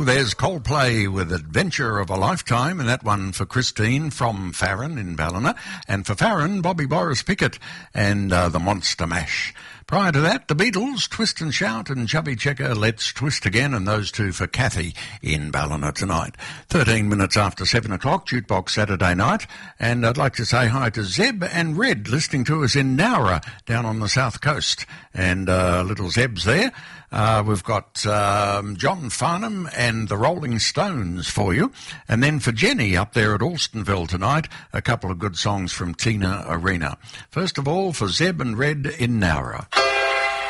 there's Coldplay with Adventure of a Lifetime, and that one for Christine from Farron in Ballina, and for Farron, Bobby Boris Pickett and the Monster Mash. Prior to that, the Beatles, Twist and Shout, and Chubby Checker, Let's Twist Again, and those two for Kathy in Ballina tonight. 13 minutes after 7 o'clock, Jukebox Saturday night, and I'd like to say hi to Zeb and Red, listening to us in Nowra, down on the south coast, and little Zeb's there. We've got John Farnham and the Rolling Stones for you. And then for Jenny up there at Alstonville tonight, a couple of good songs from Tina Arena. First of all, for Zeb and Red in Nowra.